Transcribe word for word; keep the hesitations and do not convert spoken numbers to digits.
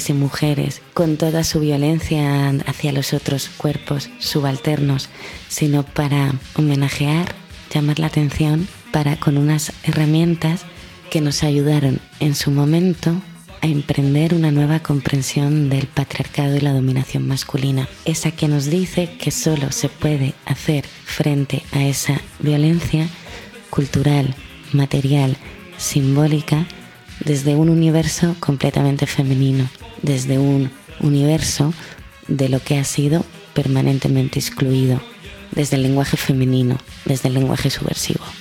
y mujeres, con toda su violencia hacia los otros cuerpos subalternos, sino para homenajear, llamar la atención, para con unas herramientas que nos ayudaron en su momento a emprender una nueva comprensión del patriarcado y la dominación masculina, esa que nos dice que solo se puede hacer frente a esa violencia cultural, material, simbólica, desde un universo completamente femenino, desde un universo de lo que ha sido permanentemente excluido, desde el lenguaje femenino, desde el lenguaje subversivo.